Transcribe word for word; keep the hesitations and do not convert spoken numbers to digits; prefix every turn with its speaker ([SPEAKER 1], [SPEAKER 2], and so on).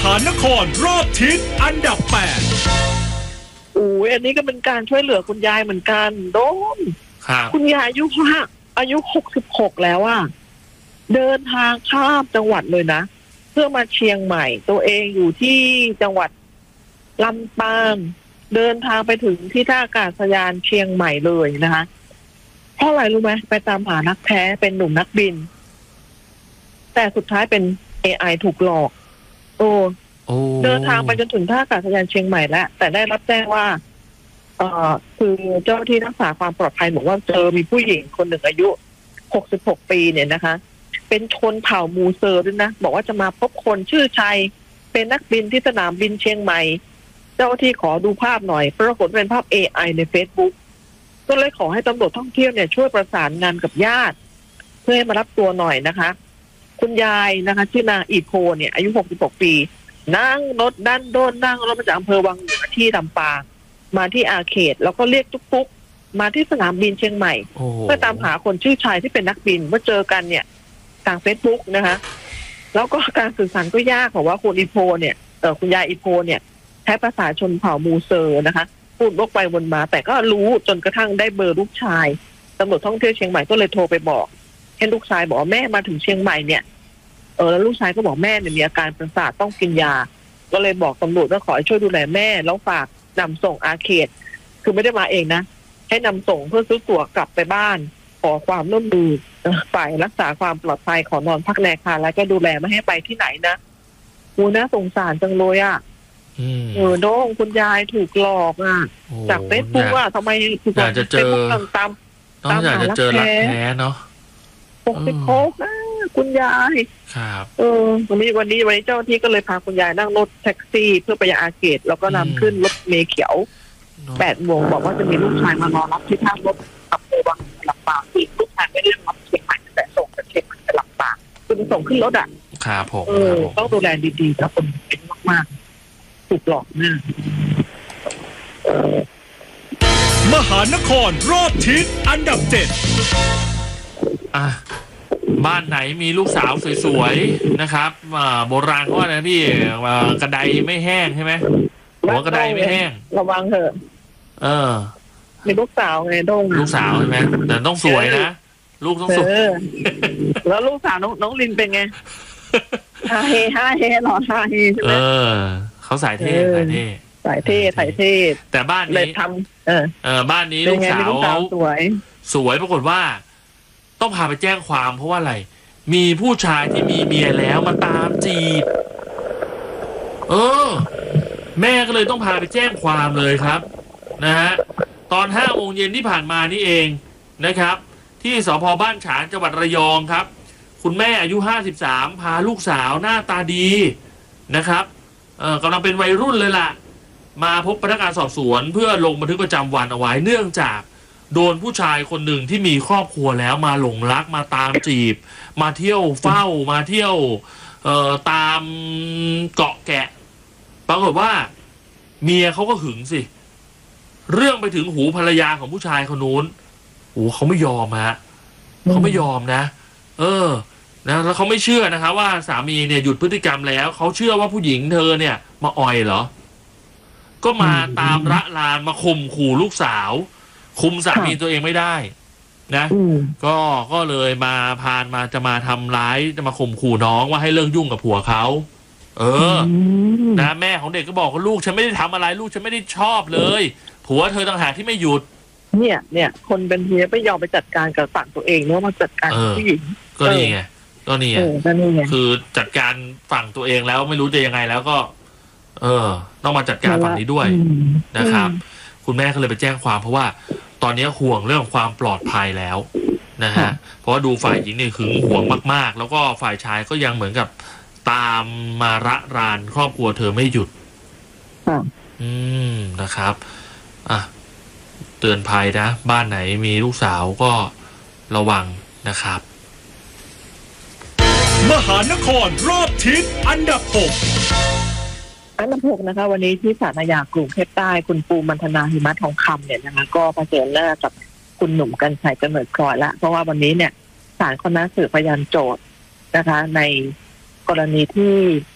[SPEAKER 1] หานครรอบทิศอันดับแปด
[SPEAKER 2] โอ้ยอันนี้ก็เป็นการช่วยเหลือคุณยายเหมือนกันโดมคุณยายอายุห้าอายุหกสิบหกแล้วอ่ะเดินทางข้ามจังหวัดเลยนะเพื่อมาเชียงใหม่ตัวเองอยู่ที่จังหวัดลำปางเดินทางไปถึงที่ท่าอากาศยานเชียงใหม่เลยนะคะเพราะอะไรรู้ไหมไปตามหานักแท้เป็นหนุ่มนักบินแต่สุดท้ายเป็น เอ ไอ ถูกหลอกโอ้เดินทางไปจนถึงท่าอากาศยานเชียงใหม่แล้วแต่ได้รับแจ้งว่าเอ่อคือเจ้าที่รักษาความปลอดภัยบอกว่าเจอมีผู้หญิงคนหนึ่งอายุหกสิบหกปีเนี่ยนะคะเป็นชนเผ่ามูเซอร์ด้วยนะบอกว่าจะมาพบคนชื่อชัยเป็นนักบินที่สนามบินเชียงใหม่เจ้าที่ขอดูภาพหน่อยปรากฏเป็นภาพ เอ ไอ ใน Facebook ก็เลยขอให้ตำรวจท่องเที่ยวเนี่ยช่วยประสานงานกับญาติเพื่อให้มารับตัวหน่อยนะคะคุณยายนะคะชื่อนางอีโพเนี่ยอายุหกสิบหกปีนั่งรถด้านโดนนั่งรถมาจากอำเภอวังเหนือที่ลำปางมาที่อาเขตแล้วก็เรียกตุ๊กๆมาที่สนามบินเชียงใหม่เพื่อตามหาคนชื่อชายที่เป็นนักบินเมื่อเจอกันเนี่ยทาง Facebook นะคะแล้วก็การสื่อสารก็ยากเพราะว่าคุณอีโพเนี่ยเออคุณยายอีโพเนี่ยใช้ภาษาชนเผ่ามูเซอร์นะคะพูดวกไปวนมาแต่ก็รู้จนกระทั่งได้เบอร์ลูกชายตำรวจท่องเที่ยวเชียงใหม่ก็เลยโทรไปบอกให้ลูกชายบอกว่าแม่มาถึงเชียงใหม่เนี่ยเออแล้วลูกชายก็บอกแม่เนี่ยมีอาการประสาทต้องกินยาก็เลยบอกตำรวจว่าขอให้ช่วยดูแลแม่แล้วฝากนำส่งอาเขตคือไม่ได้มาเองนะให้นำส่งเพื่อซื้อตั๋วกลับไปบ้านขอความร่วมมือฝ่ายรักษาความปลอดภัยขอนอนพักแรกค่ะแล้วก็ดูแลไม่ให้ไปที่ไหนนะโอ้น่าสงสารจังเลยอ่ะเออน้องคุณยายถูกหลอกอ่ะจากเฟซบุ๊กว่าทำไมถูกหลอกเฟซบุ๊กตามตามตามหารักแท้เนาะปกติโคกนะคุณยาย
[SPEAKER 3] ครับ
[SPEAKER 2] เออวันนี้วันนี้วันนี้เจ้าที่ก็เลยพาคุณยายนั่งรถแท็กซี่เพื่อไปยังอาเขตแล้วก็นำขึ้นรถเมล์เขียวแปดโมงบอกว่าจะมีลูกชายมารอรับที่ท่ารถอำเภอวังลำปางที่ลูกชายไม่ได้รับเชียงใหม่แต่ส่งจากเชียงใหม่ไปลำปางคือส่งขึ้นรถอ่ะ
[SPEAKER 3] ครับผม
[SPEAKER 2] ต้องดูแลดีๆนะคนเป็นมากๆถูกหลอกมาก
[SPEAKER 1] มหานครรอบทิศอันดับเจ็ด
[SPEAKER 3] อ่ะบ้านไหนมีลูกสาวสวยๆนะครับโบราณเขาว่านะพี่กระไดไม่แห้งใช่ไหมหัวกระไดไม่แห้ง
[SPEAKER 2] ระวังเถอะเอ
[SPEAKER 3] อ
[SPEAKER 2] มีลูกสาวไงโด่ง
[SPEAKER 3] ลูกสาวใช่ไหมแต่ต้องสวยนะลูกต้องสวย
[SPEAKER 2] แล้วลูกสาวน้องน้องลินเป็นไงฮาเฮฮาเฮหล่อฮาเฮใช่ไหม
[SPEAKER 3] เออเขาสายเท่สายเท่
[SPEAKER 2] สายเท่สายเท่
[SPEAKER 3] แต่บ้านนี้
[SPEAKER 2] ทำเออ
[SPEAKER 3] เออบ้านนี้ลูกสาว
[SPEAKER 2] สวย
[SPEAKER 3] สวยปรากฏว่าต้องพาไปแจ้งความเพราะว่าอะไรมีผู้ชายที่มีเมียแล้วมาตามจีบเออแม่ก็เลยต้องพาไปแจ้งความเลยครับนะฮะตอนห้าโมงเย็นที่ผ่านมานี่เองนะครับที่สภ.บ้านฉางจังหวัดระยองครับคุณแม่อายุห้าสิบสามพาลูกสาวหน้าตาดีนะครับเออกำลังเป็นวัยรุ่นเลยล่ะมาพบพนักงานสอบสวนเพื่อลงบันทึกประจำวันเอาไว้เนื่องจากโดนผู้ชายคนหนึ่งที่มีครอบครัวแล้วมาหลงรักมาตามจีบมาเที่ยวเฝ้ามาเที่ยวเอ่อตามเกาะแกะปรากฏว่าเมียเขาก็หึงสิเรื่องไปถึงหูภรรยาของผู้ชายคนนู้นโอ้เขาไม่ยอมฮะเขาไม่ยอมนะเออนะแล้วเขาไม่เชื่อนะคะว่าสามีเนี่ยหยุดพฤติกรรมแล้วเขาเชื่อว่าผู้หญิงเธอเนี่ยมาอ่อยเหรอก็มาตามระลานมาข่มขู่ลูกสาวคุมสามีตัวเองไม่ได้นะก็ก็เลยมาพานมาจะมาทำร้ายจะมาข่มขู่น้องว่าให้เลิกยุ่งกับผัวเขาเออนะแม่ของเด็กก็บอกว่าลูกฉันไม่ได้ทำอะไรลูกฉันไม่ได้ชอบเลยผัวเธอต่างหากที่ไม่หยุด
[SPEAKER 2] เนี่ยเนี่ยคนเป็นเมียไม่ยอมไปจัดการกับฝั่งตัวเองแล้วมาจัดการผู้หญิง
[SPEAKER 3] ก็นี่ไงก็นี่ไงคือจัดการฝั่งตัวเองแล้วไม่รู้จะยังไงแล้วก็เออต้องมาจัดการฝั่งนี้ด้วยนะครับคุณแม่ก็เลยไปแจ้งความเพราะว่าตอนนี้ห่วงเรื่องความปลอดภัยแล้วนะฮะเพราะว่าดูฝ่ายหญิงนี่หึงหวงมากๆแล้วก็ฝ่ายชายก็ยังเหมือนกับตามมาระรานครอบครัวเธอไม่หยุดอืมนะครับอ่ะเตือนภัยนะบ้านไหนมีลูกสาวก็ระวังนะครับ
[SPEAKER 1] มหานครรอบทิศอันดับหก
[SPEAKER 2] อันดับหกนะคะวันนี้ที่ศาลอาญากรุงเทพใต้คุณปูมัณฑนาหิมะทองคำเนี่ยนะคะก็เผชิญหน้ากับคุณหนุ่มกรรชัยกำเนิดพลอยละเพราะว่าวันนี้เนี่ยศาลเขานัดสืบพยานโจทย์นะคะในกรณีที่